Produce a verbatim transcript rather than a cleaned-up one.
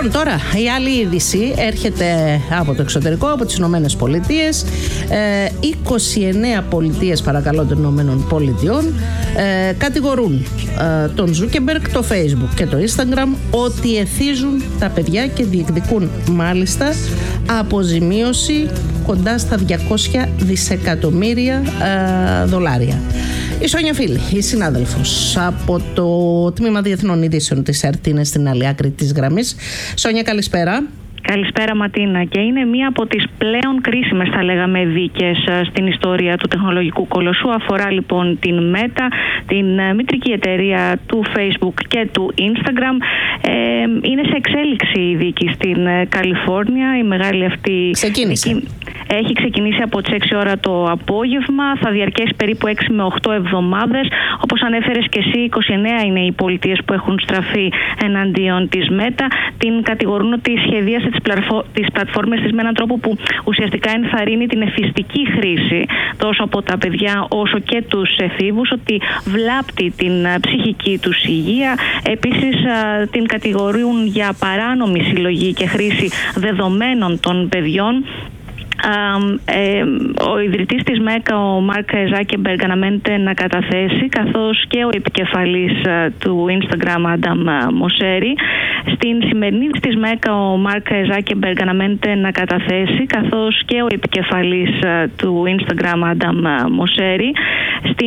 Λοιπόν, τώρα η άλλη είδηση έρχεται από το εξωτερικό, από τις Ηνωμένες Πολιτείες. Ε, είκοσι εννέα πολιτείες, παρακαλώ, των Ηνωμένων Πολιτειών ε, κατηγορούν ε, τον Ζούκεμπεργκ, το Facebook και το Instagram ότι εθίζουν τα παιδιά και διεκδικούν μάλιστα αποζημίωση κοντά στα διακόσια δισεκατομμύρια ε, δολάρια. Η Σόνια Φίλη, η συνάδελφος από το Τμήμα Διεθνών Ειδήσεων της ΕΡΤ, είναι στην άλλη άκρη της γραμμής. Σόνια, καλησπέρα. Καλησπέρα Ματίνα, και είναι μία από τις πλέον κρίσιμες, θα λέγαμε, δίκες στην ιστορία του τεχνολογικού κολοσσού. Αφορά λοιπόν την Meta, την μητρική εταιρεία του Facebook και του Instagram. Ε, είναι σε εξέλιξη η δίκη στην Καλιφόρνια. Η μεγάλη αυτή ξεκίνησε. Δίκη έχει ξεκινήσει από τις έξι ώρα το απόγευμα. Θα διαρκέσει περίπου έξι με οκτώ εβδομάδες. Όπως ανέφερες και εσύ, είκοσι εννέα είναι οι πολιτείες που έχουν στραφεί εναντίον της Meta. Την κατηγορούν ότι σχεδίασε τις, πλατφο... τις πλατφόρμες της με έναν τρόπο που ουσιαστικά ενθαρρύνει την εφιστική χρήση τόσο από τα παιδιά όσο και τους εφήβους, ότι βλάπτει την ψυχική τους υγεία. Επίσης την κατηγορούν για παράνομη συλλογή και χρήση δεδομένων των παιδιών. Uh, ε, ο ιδρυτής της Μέκα, ο Μάρκ Ζάκεμπεργκ, αναμένεται να καταθέσει, καθώς και ο επικεφαλής uh, του Instagram, Άνταμ Μοσέρι. Στην σημερινή της Μέκα, ο Μάρκ Ζάκεμπεργκ αναμένεται να καταθέσει, καθώς και ο επικεφαλής uh, του Instagram, Άνταμ Μοσέρι. Στην